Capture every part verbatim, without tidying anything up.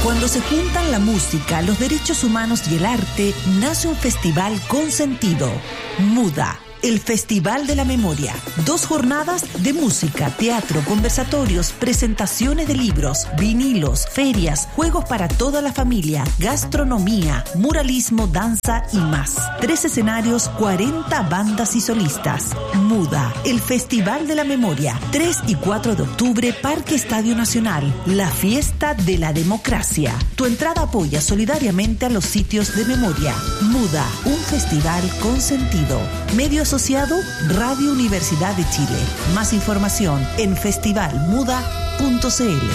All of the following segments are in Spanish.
Cuando se juntan la música, los derechos humanos y el arte, nace un festival con sentido. MUDA, el Festival de la Memoria. Dos jornadas de música, teatro, conversatorios, presentaciones de libros, vinilos, ferias, juegos para toda la familia, gastronomía, muralismo, danza y más. Tres escenarios, cuarenta bandas y solistas. MUDA, el Festival de la Memoria. tres y cuatro de octubre, Parque Estadio Nacional. La fiesta de la democracia. Tu entrada apoya solidariamente a los sitios de memoria. MUDA, un festival con sentido. Medios Asociado Radio Universidad de Chile. Más información en festival muda punto c l.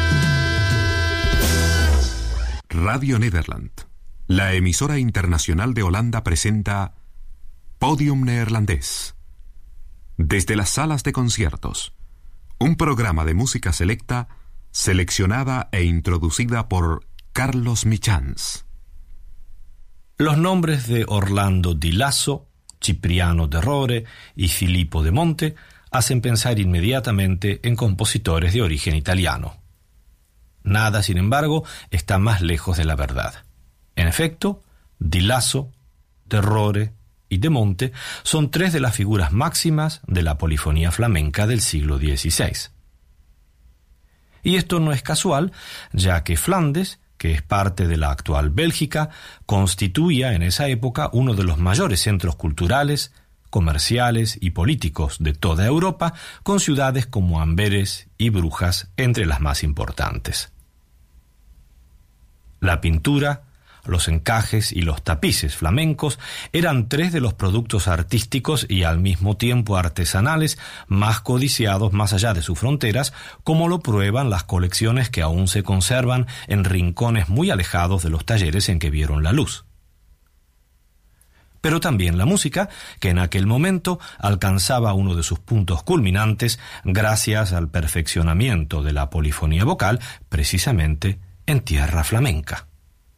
Radio Nederland, la emisora internacional de Holanda, presenta Podium Neerlandés. Desde las salas de conciertos, un programa de música selecta, seleccionada e introducida por Carlos Michans. Los nombres de Orlando Di Lasso, Cipriano de Rore y Filippo de Monte hacen pensar inmediatamente en compositores de origen italiano. Nada, sin embargo, está más lejos de la verdad. En efecto, Di Lasso, de Rore y de Monte son tres de las figuras máximas de la polifonía flamenca del siglo dieciséis. Y esto no es casual, ya que Flandes, que es parte de la actual Bélgica, constituía en esa época uno de los mayores centros culturales, comerciales y políticos de toda Europa, con ciudades como Amberes y Brujas entre las más importantes. La pintura, los encajes y los tapices flamencos eran tres de los productos artísticos y al mismo tiempo artesanales más codiciados más allá de sus fronteras, como lo prueban las colecciones que aún se conservan en rincones muy alejados de los talleres en que vieron la luz. Pero también la música, que en aquel momento alcanzaba uno de sus puntos culminantes gracias al perfeccionamiento de la polifonía vocal, precisamente en tierra flamenca.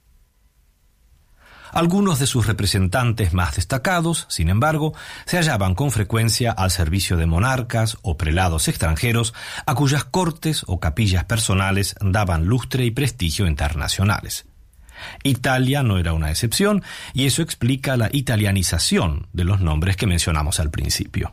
Algunos de sus representantes más destacados, sin embargo, se hallaban con frecuencia al servicio de monarcas o prelados extranjeros, a cuyas cortes o capillas personales daban lustre y prestigio internacionales. Italia no era una excepción, y eso explica la italianización de los nombres que mencionamos al principio.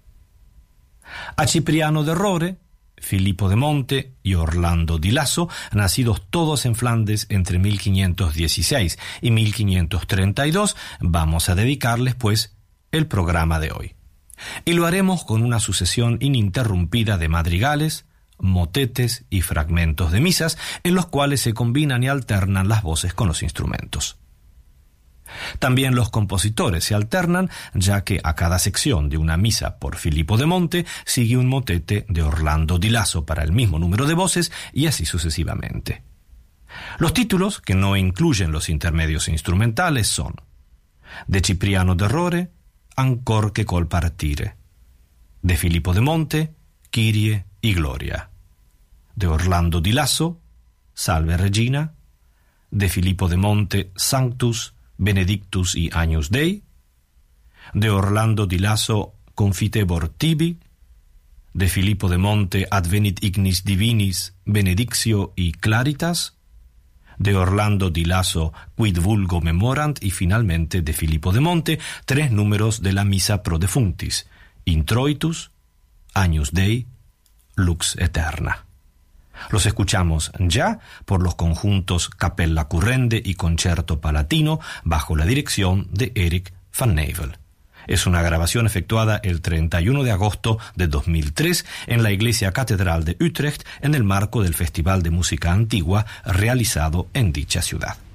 A Cipriano de Rore, Filippo de Monte y Orlando Di Lasso, nacidos todos en Flandes entre mil quinientos dieciséis y mil quinientos treinta y dos, vamos a dedicarles, pues, el programa de hoy. Y lo haremos con una sucesión ininterrumpida de madrigales, motetes y fragmentos de misas, en los cuales se combinan y alternan las voces con los instrumentos. También los compositores se alternan, ya que a cada sección de una misa por Filippo de Monte sigue un motete de Orlando Di Lasso para el mismo número de voces, y así sucesivamente. Los títulos, que no incluyen los intermedios instrumentales, son: de Cipriano de Rore, Ancor che col partire; de Filippo de Monte, Kyrie y Gloria; de Orlando Di Lasso, Salve Regina; de Filippo de Monte, Sanctus, Benedictus y Agnus Dei; de Orlando Di Lasso, Confitebor tibi; de Filippo de Monte, Advenit ignis divinis, Benedictio y Claritas; de Orlando Di Lasso, Quid vulgo memorant; y finalmente de Filippo de Monte, tres números de la Misa pro defunctis: Introitus, Agnus Dei, Lux Eterna. Los escuchamos ya por los conjuntos Cappella Currende y Concerto Palatino, bajo la dirección de Eric van Nevel. Es una grabación efectuada el treinta y uno de agosto de dos mil tres en la Iglesia Catedral de Utrecht, en el marco del Festival de Música Antigua realizado en dicha ciudad.